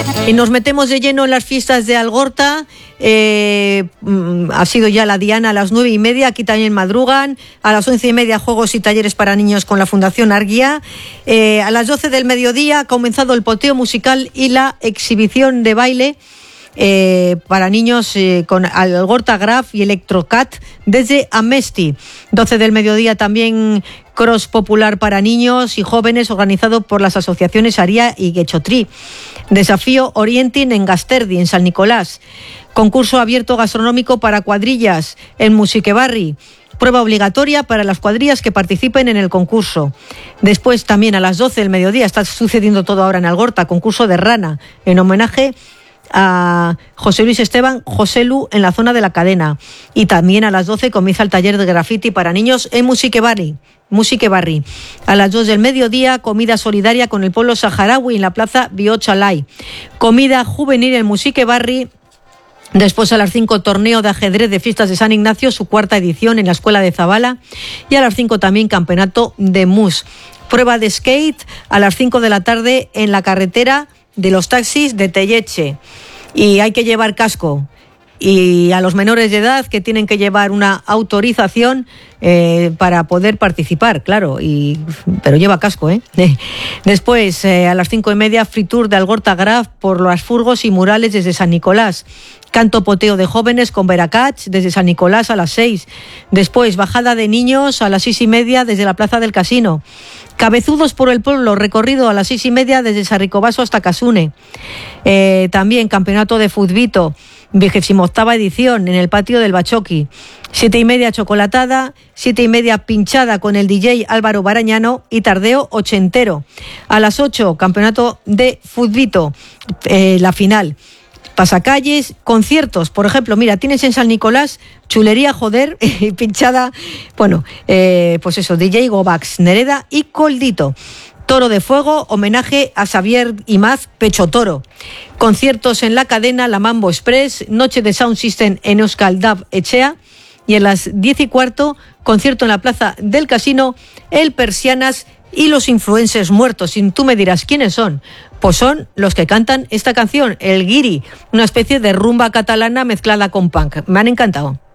Y nos metemos de lleno en las fiestas de Algorta. Ha sido ya la diana a las 9:30, aquí también madrugan. A las 11:30 juegos y talleres para niños con la Fundación Argia. A las 12 del mediodía ha comenzado el poteo musical y la exhibición de baile para niños con Algorta Graf y Electrocat desde Amesti. 12 del mediodía también cross popular para niños y jóvenes organizado por las asociaciones Aria y Guechotri. Desafío Orienting en Gasterdi, en San Nicolás. Concurso abierto gastronómico para cuadrillas en Musiquebarri. Prueba obligatoria para las cuadrillas que participen en el concurso. Después también a las 12 del mediodía, está sucediendo todo ahora en Algorta, concurso de rana en homenaje a José Luis Esteban, José Lu, en la zona de la Cadena. Y también a las 12 comienza el taller de graffiti para niños en Musiquebarri. A las 2 del mediodía, comida solidaria con el pueblo saharaui en la plaza Biochalay. Comida juvenil en Musiquebarri. Después a las 5, torneo de ajedrez de Fiestas de San Ignacio, su 4ª edición en la Escuela de Zabala. Y a las 5 también campeonato de mus. Prueba de skate a las 5 de la tarde en la carretera de los taxis de Telleche. Y hay que llevar casco. Y a los menores de edad que tienen que llevar una autorización para poder participar, claro, pero lleva casco, ¿eh? Después, a las 5:30, free tour de Algorta Graf por los furgos y murales desde San Nicolás. Canto poteo de jóvenes con Veracach desde San Nicolás a las 6. Después, bajada de niños a las 6:30 desde la Plaza del Casino. Cabezudos por el pueblo, recorrido a las 6:30 desde Sarricobaso hasta Casune. También campeonato de futbito, 28ª edición en el patio del Bachoqui. 7:30 chocolatada, 7:30 pinchada con el DJ Álvaro Barañano y tardeo ochentero. A las 8, campeonato de futbito, la final. Pasacalles, conciertos, por ejemplo, mira, tienes en San Nicolás chulería, joder, pinchada, bueno, pues eso, DJ Gobax, Nereda y Coldito. Toro de Fuego, homenaje a Xavier Imaz, Pecho Toro. Conciertos en la Cadena, la Mambo Express, noche de Sound System en Euskal Dab Echea. Y a las 10:15, concierto en la Plaza del Casino, el Persianas y los influencers muertos. Y tú me dirás, ¿quiénes son? Pues son los que cantan esta canción, el Guiri, una especie de rumba catalana mezclada con punk. Me han encantado.